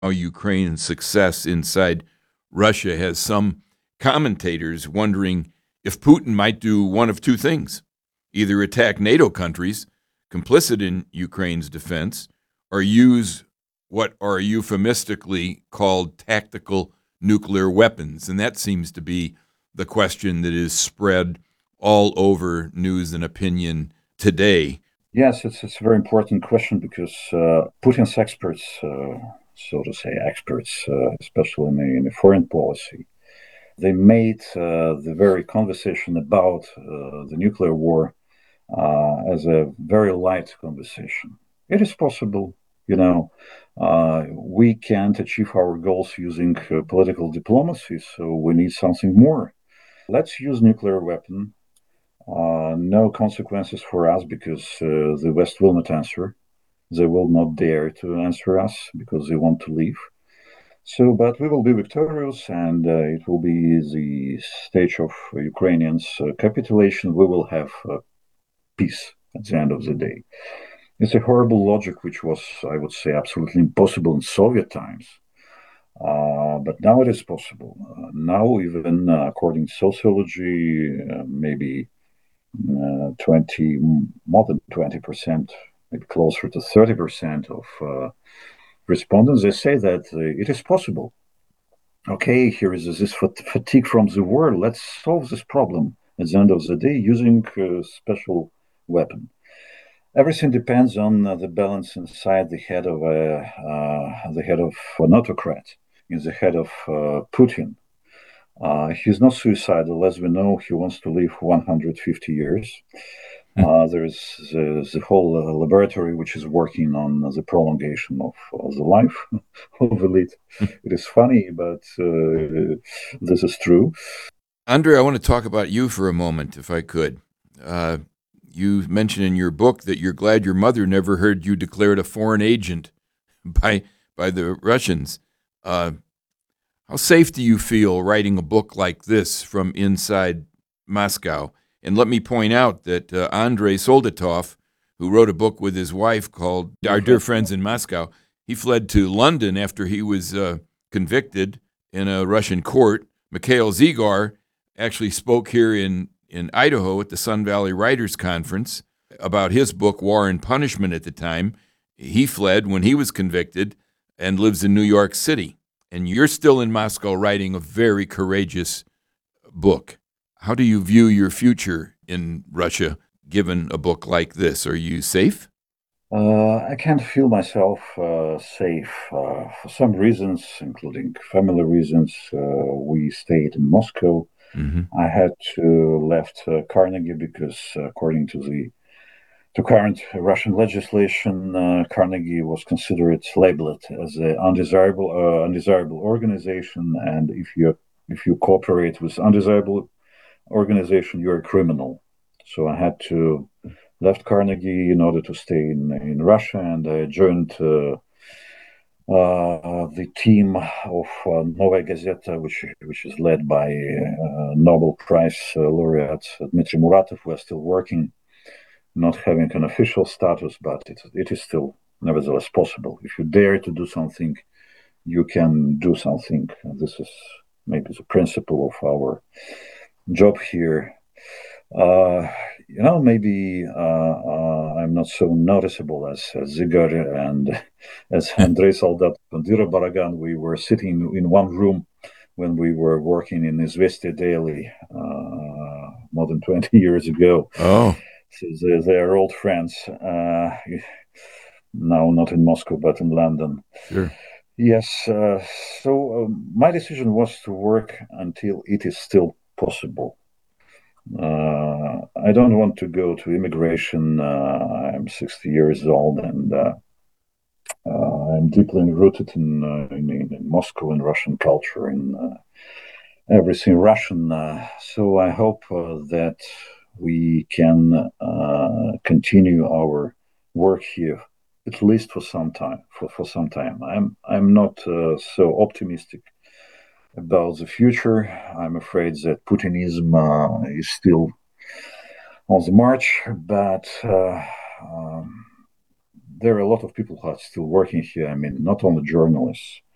Ukraine's success inside Russia has some commentators wondering if Putin might do one of two things: either attack NATO countries complicit in Ukraine's defense, or use what are euphemistically called tactical nuclear weapons. And that seems to be the question that is spread all over news and opinion today. Yes, it's a very important question because Putin's experts, so to say, especially in the foreign policy, they made the very conversation about the nuclear war as a very light conversation. It is possible, we can't achieve our goals using political diplomacy, so we need something more. Let's use nuclear weapon. No consequences for us because the West will not answer. They will not dare to answer us because they want to leave. So, but we will be victorious, and it will be the stage of Ukrainians' capitulation. We will have peace at the end of the day. It's a horrible logic, which was, I would say, absolutely impossible in Soviet times. But now it is possible. Now, even according to sociology, maybe 20, more than 20%, maybe closer to 30% of respondents, they say that it is possible. Okay, here is this fatigue from the war. Let's solve this problem at the end of the day using a special weapon. Everything depends on the balance inside the head of an autocrat, in the head of Putin. He's not suicidal, as we know. He wants to live 150 years. There is the whole laboratory which is working on the prolongation of the life of elite. It is funny, but this is true. Andrei, I want to talk about you for a moment, if I could. You mentioned in your book that you're glad your mother never heard you declared a foreign agent by the Russians. How safe do you feel writing a book like this from inside Moscow? And let me point out that Andrei Soldatov, who wrote a book with his wife called Our Dear Friends in Moscow, he fled to London after he was convicted in a Russian court. Mikhail Zygar actually spoke here in Idaho at the Sun Valley Writers Conference about his book, War and Punishment, at the time. He fled when he was convicted and lives in New York City. And you're still in Moscow writing a very courageous book. How do you view your future in Russia, given a book like this? Are you safe? I can't feel myself safe for some reasons, including family reasons. We stayed in Moscow. Mm-hmm. I had to left Carnegie because, according to current Russian legislation, Carnegie was considered labeled as an undesirable organization, and if you cooperate with undesirable organization, you're a criminal. So I had to left Carnegie in order to stay in Russia, and I joined the team of Novaya Gazeta, which is led by Nobel Prize laureate Dmitry Muratov. We're still working, not having an official status, but it is still nevertheless possible. If you dare to do something, you can do something. And this is maybe the principle of our job here. Maybe I'm not so noticeable as Zygar and as Andrei Soldat and Dira Baragan. We were sitting in one room when we were working in Izvestia Daily more than 20 years ago. Oh. So they are old friends. Now not in Moscow, but in London. Sure. Yes. So my decision was to work until it is still possible. I don't want to go to immigration. I'm 60 years old, and I'm deeply rooted in Moscow and Russian culture and everything Russian. So I hope that we can continue our work here at least for some time. For some time, I'm not so optimistic about the future. I'm afraid that Putinism is still on the march, but there are a lot of people who are still working here. I mean, not only journalists.